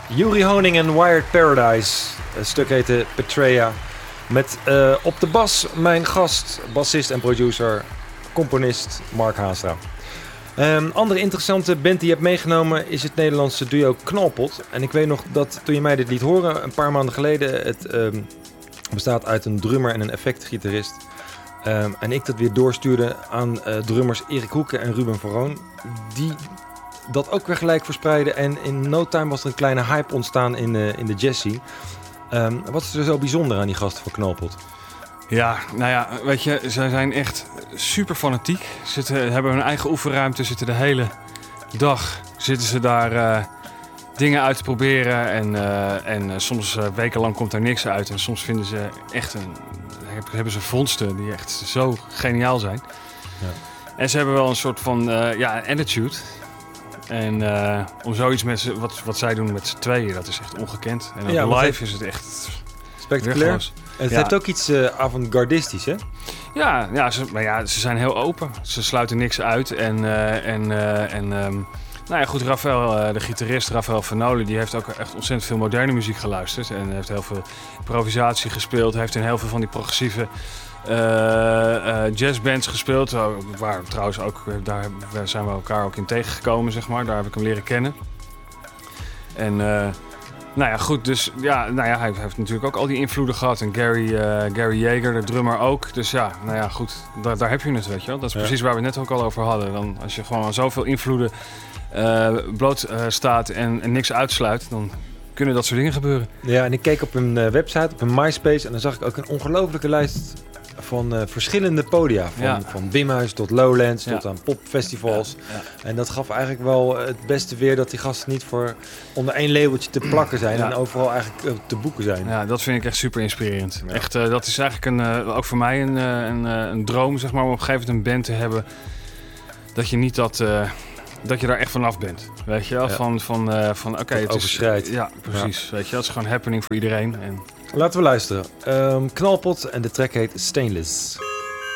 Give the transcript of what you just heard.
Juri Honing en Wired Paradise. Het stuk heette Petrea. Met op de bas mijn gast, bassist en producer, componist Mark Haastra. Andere interessante band die je hebt meegenomen is het Nederlandse duo Knalpot. En ik weet nog dat toen je mij dit liet horen, een paar maanden geleden, het bestaat uit een drummer en een effectgitarist. En ik dat weer doorstuurde aan drummers Erik Hoeken en Ruben Verroon. Die dat ook weer gelijk verspreiden. En in no time was er een kleine hype ontstaan in de jazz-scene. Wat is er zo bijzonder aan die gasten van Knalpot? Ja, nou ja, weet je, zij zijn echt super fanatiek. Hebben hun eigen oefenruimte, zitten de hele dag zitten ze daar dingen uit te proberen. En soms wekenlang komt er niks uit. En soms vinden ze echt hebben ze vondsten die echt zo geniaal zijn. Ja. En ze hebben wel een soort van attitude. En om zoiets met wat zij doen met z'n tweeën, dat is echt ongekend. En op live is het echt spectaculair. Het heeft ook iets avant-gardistisch, hè? Ja, ze zijn heel open. Ze sluiten niks uit. Raphaël, de gitarist Raphaël Vanoli, die heeft ook echt ontzettend veel moderne muziek geluisterd. En heeft heel veel improvisatie gespeeld. Heeft in heel veel van die progressieve jazzbands gespeeld. Waar trouwens ook, daar zijn we elkaar ook in tegengekomen, zeg maar. Daar heb ik hem leren kennen. En hij heeft natuurlijk ook al die invloeden gehad. En Gary Yeager, de drummer ook. Dus daar heb je het, weet je wel. Dat is precies waar we het net ook al over hadden. Dan, als je gewoon aan zoveel invloeden bloot staat en niks uitsluit, dan kunnen dat soort dingen gebeuren. Ja, en ik keek op een website, op een MySpace, en dan zag ik ook een ongelofelijke lijst van verschillende podia. Van Bimhuis tot Lowlands tot aan popfestivals. Ja. En dat gaf eigenlijk wel het beste weer dat die gasten niet voor onder één labeltje te plakken zijn en overal eigenlijk te boeken zijn. Ja, dat vind ik echt super inspirerend. Ja. Echt, dat is eigenlijk ook voor mij een droom, zeg maar, om op een gegeven moment een band te hebben dat je niet dat je daar echt vanaf bent. Weet je wel? Ja. Van oké, het overschrijdt. Ja, precies. Ja. Weet je, dat is gewoon happening voor iedereen. Laten we luisteren. Knalpot en de track heet Stainless.